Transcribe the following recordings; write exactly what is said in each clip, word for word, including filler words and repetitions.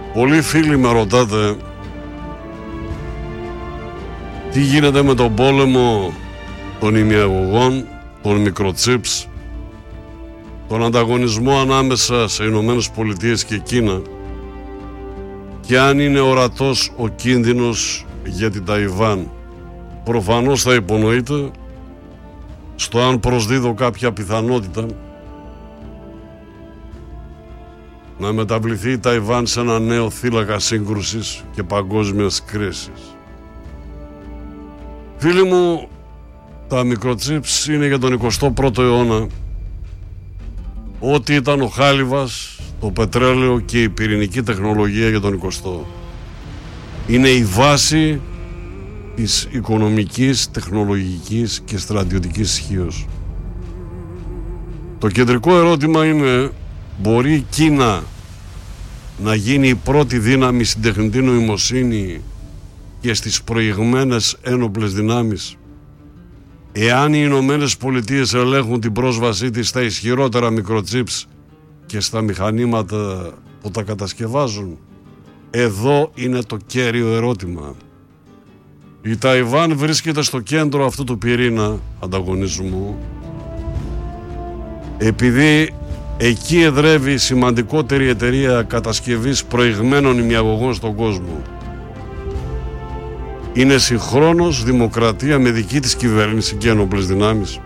Πολλοί φίλοι με ρωτάτε τι γίνεται με τον πόλεμο των ημιαγωγών, των μικροτσίπς, τον ανταγωνισμό ανάμεσα σε Ηνωμένες Πολιτείες και Κίνα και αν είναι ορατός ο κίνδυνος για την Ταϊβάν. Προφανώς θα υπονοείται στο αν προσδίδω κάποια πιθανότητα να μεταβληθεί η Ταϊβάν σε ένα νέο θύλακα σύγκρουσης και παγκόσμιας κρίσης. Φίλοι μου, τα μικροτσίπς είναι για τον εικοστό πρώτο αιώνα ό,τι ήταν ο χάλιβας, το πετρέλαιο και η πυρηνική τεχνολογία για τον εικοστό. Είναι η βάση της οικονομικής, τεχνολογικής και στρατιωτικής ισχύως. Το κεντρικό ερώτημα είναι, μπορεί η Κίνα να γίνει η πρώτη δύναμη στην τεχνητή νοημοσύνη και στις προηγμένες ένοπλες δυνάμεις, εάν οι Ηνωμένες Πολιτείες ελέγχουν την πρόσβασή της στα ισχυρότερα μικροτσίπς και στα μηχανήματα που τα κατασκευάζουν? Εδώ είναι το κέριο ερώτημα. Η Ταϊβάν βρίσκεται στο κέντρο αυτού του πυρήνα ανταγωνισμού επειδή εκεί εδρεύει η σημαντικότερη εταιρεία κατασκευής προηγμένων ημιαγωγών στον κόσμο. Είναι συγχρόνως δημοκρατία με δική της κυβέρνηση και ένοπλες δυνάμεις.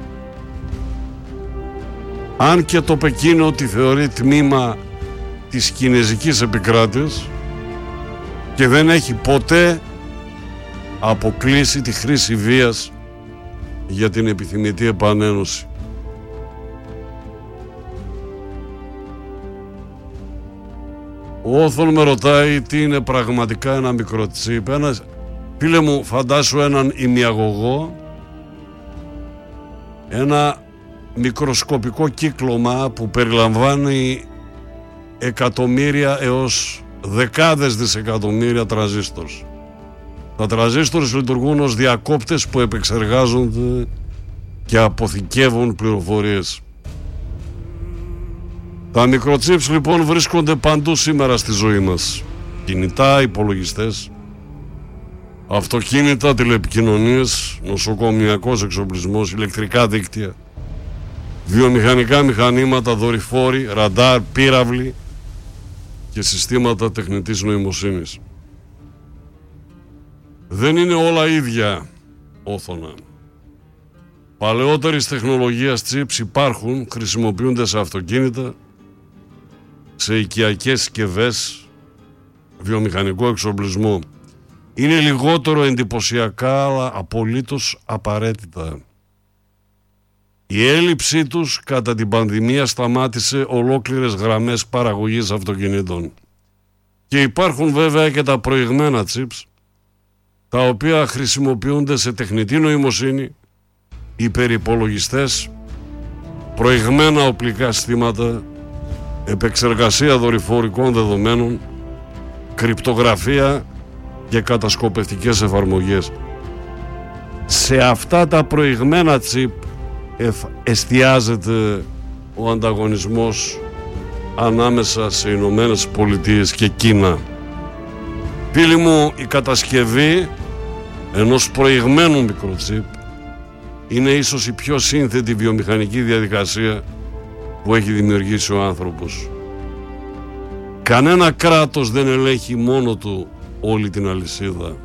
Αν και το Πεκίνο τη θεωρεί τμήμα της κινεζικής επικράτειας και δεν έχει ποτέ αποκλείσει τη χρήση βίας για την επιθυμητή επανένωση. Ο Όθων με ρωτάει τι είναι πραγματικά ένα μικροτσίπ. Ένα, φίλε μου, φαντάσου έναν ημιαγωγό, ένα μικροσκοπικό κύκλωμα που περιλαμβάνει εκατομμύρια έως δεκάδες δισεκατομμύρια τρανζίστορς. Τα τρανζίστορς λειτουργούν ως διακόπτες που επεξεργάζονται και αποθηκεύουν πληροφορίες. Τα μικροτσίπς λοιπόν βρίσκονται παντού σήμερα στη ζωή μας. Κινητά, υπολογιστές, αυτοκίνητα, τηλεπικοινωνίες, νοσοκομιακός εξοπλισμός, ηλεκτρικά δίκτυα, βιομηχανικά μηχανήματα, δορυφόροι, ραντάρ, πύραυλοι και συστήματα τεχνητής νοημοσύνης. Δεν είναι όλα ίδια, Όθωνα. Παλαιότερης τεχνολογίας chips υπάρχουν, χρησιμοποιούνται σε αυτοκίνητα, σε οικιακές συσκευές, βιομηχανικό εξοπλισμό. Είναι λιγότερο εντυπωσιακά, αλλά απολύτως απαραίτητα. Η έλλειψή τους κατά την πανδημία σταμάτησε ολόκληρες γραμμές παραγωγής αυτοκινήτων. Και υπάρχουν βέβαια και τα προηγμένα chips, τα οποία χρησιμοποιούνται σε τεχνητή νοημοσύνη, υπερυπολογιστές, προηγμένα οπλικά συστήματα, επεξεργασία δορυφορικών δεδομένων, κρυπτογραφία και κατασκοπευτικές εφαρμογές. Σε αυτά τα προηγμένα τσιπ εστιάζεται ο ανταγωνισμός ανάμεσα σε Ηνωμένες Πολιτείες και Κίνα. Φίλοι μου, η κατασκευή ενός προηγμένου μικροτσιπ είναι ίσως η πιο σύνθετη βιομηχανική διαδικασία που έχει δημιουργήσει ο άνθρωπος. Κανένα κράτος δεν ελέγχει μόνο του όλη την αλυσίδα.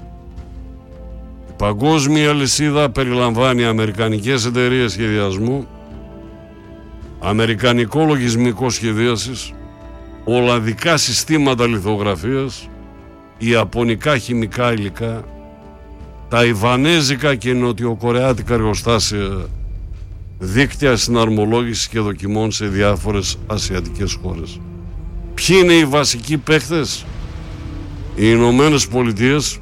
Η παγκόσμια αλυσίδα περιλαμβάνει αμερικανικές εταιρείες σχεδιασμού, αμερικανικό λογισμικό σχεδίασης, ολλανδικά συστήματα λιθογραφίας, ιαπωνικά χημικά υλικά, ταϊβανέζικα και νοτιοκορεάτικα εργοστάσια, δίκτυα συναρμολόγησης και δοκιμών σε διάφορες ασιατικές χώρες. Ποιοι είναι οι βασικοί παίχτες? Οι Ηνωμένες Πολιτείες,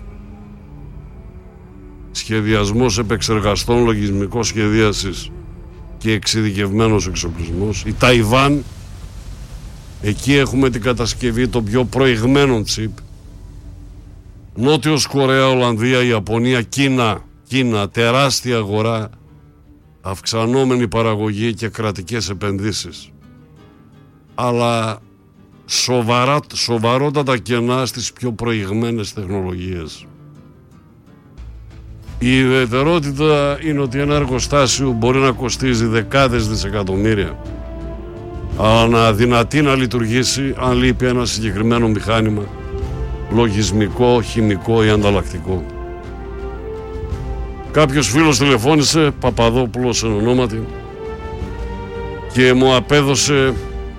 σχεδιασμός επεξεργαστών, λογισμικό σχεδίασης και εξειδικευμένος εξοπλισμός. Η Ταϊβάν, εκεί έχουμε την κατασκευή των πιο προηγμένων τσιπ. Νότιος Κορέα, Ολλανδία, Ιαπωνία, Κίνα, Κίνα, τεράστια αγορά, αυξανόμενη παραγωγή και κρατικές επενδύσεις. Αλλά σοβαρά, σοβαρότατα κενά στις πιο προηγμένες τεχνολογίες. Η ιδιαιτερότητα είναι ότι ένα εργοστάσιο μπορεί να κοστίζει δεκάδες δισεκατομμύρια, αλλά να αδυνατεί να λειτουργήσει αν λείπει ένα συγκεκριμένο μηχάνημα, λογισμικό, χημικό ή ανταλλακτικό. Κάποιος φίλος τηλεφώνησε, Παπαδόπουλος εν ονόματι, και μου απέδωσε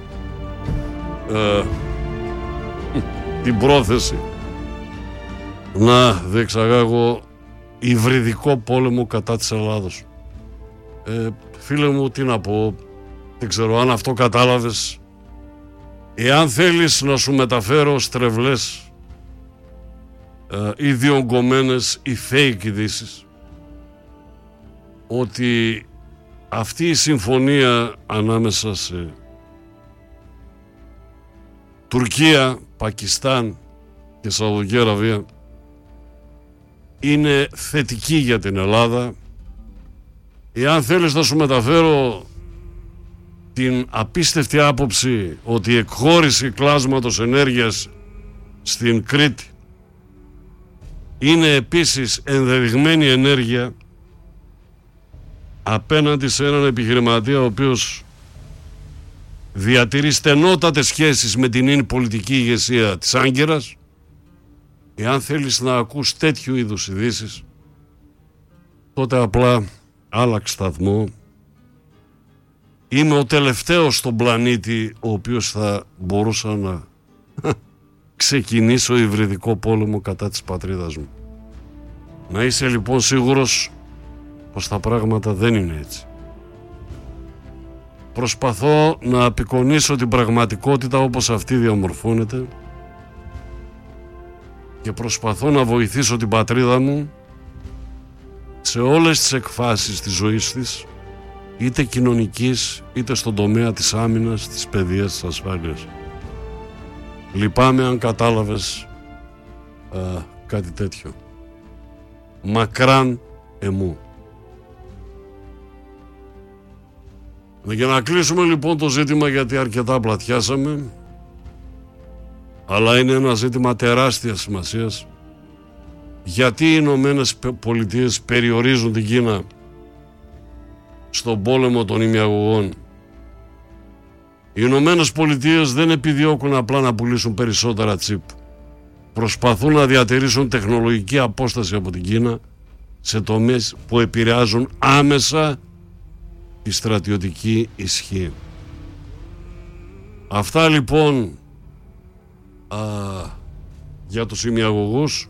ε, την πρόθεση να διεξαγάγω υβριδικό πόλεμο κατά της Ελλάδος. Ε, φίλε μου, τι να πω, δεν ξέρω αν αυτό κατάλαβες. Εάν θέλεις να σου μεταφέρω στρεβλές ε, ή διογκωμένες ή fake ειδήσεις, ότι αυτή η συμφωνία ανάμεσα σε Τουρκία, Πακιστάν και Σαουδική Αραβία είναι θετική για την Ελλάδα, εάν θέλεις να σου μεταφέρω την απίστευτη άποψη ότι η εκχώρηση κλάσματος ενέργειας στην Κρήτη είναι επίσης ενδεδειγμένη ενέργεια απέναντι σε έναν επιχειρηματία ο οποίος διατηρεί στενότατες σχέσεις με την ίν πολιτική ηγεσία της Άγκυρας, εάν θέλεις να ακούς τέτοιου είδους ειδήσεις, τότε απλά άλλαξε σταθμό. Είμαι ο τελευταίος στον πλανήτη ο οποίος θα μπορούσα να ξεκινήσω υβριδικό πόλεμο κατά της πατρίδας μου. Να είσαι λοιπόν σίγουρος πως τα πράγματα δεν είναι έτσι. Προσπαθώ να απεικονίσω την πραγματικότητα όπως αυτή διαμορφώνεται και προσπαθώ να βοηθήσω την πατρίδα μου σε όλες τις εκφάσεις της ζωής της, είτε κοινωνικής, είτε στον τομέα της άμυνας, της παιδείας, της ασφάλειας. Λυπάμαι αν κατάλαβες α, κάτι τέτοιο. Μακράν εμού. Για να κλείσουμε λοιπόν το ζήτημα, γιατί αρκετά πλατιάσαμε, αλλά είναι ένα ζήτημα τεράστιας σημασίας. Γιατί οι Ηνωμένες Πολιτείες περιορίζουν την Κίνα στον πόλεμο των ημιαγωγών? Οι Ηνωμένες Πολιτείες δεν επιδιώκουν απλά να πουλήσουν περισσότερα τσιπ. Προσπαθούν να διατηρήσουν τεχνολογική απόσταση από την Κίνα σε τομείς που επηρεάζουν άμεσα η στρατιωτική ισχύ. Αυτά λοιπόν α, για τους ημιαγωγούς.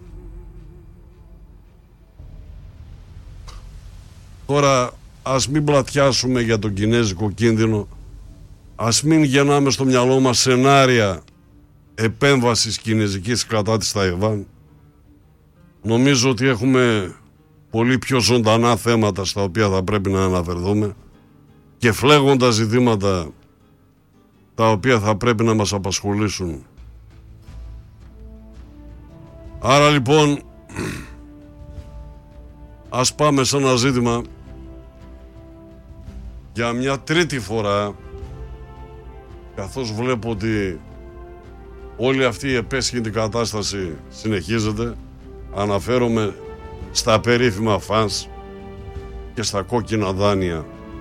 Τώρα ας μην πλατιάσουμε για τον κινέζικο κίνδυνο, ας μην γεννάμε στο μυαλό μας σενάρια επέμβασης κινέζικης κατά της Ταϊβάν. Νομίζω ότι έχουμε πολύ πιο ζωντανά θέματα στα οποία θα πρέπει να αναφερθούμε και φλέγοντα ζητήματα τα οποία θα πρέπει να μας απασχολήσουν. Άρα λοιπόν ας πάμε σε ένα ζήτημα για μια τρίτη φορά, καθώς βλέπω ότι όλη αυτή η επέσχυντη κατάσταση συνεχίζεται. Αναφέρομαι στα περίφημα φανς και στα κόκκινα δάνεια.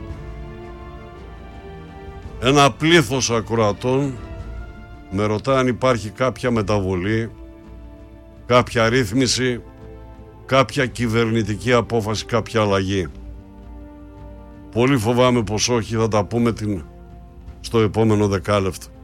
Ένα πλήθος ακροατών με ρωτά αν υπάρχει κάποια μεταβολή, κάποια ρύθμιση, κάποια κυβερνητική απόφαση, κάποια αλλαγή. Πολύ φοβάμαι πως όχι, θα τα πούμε την... στο επόμενο δεκάλεπτο.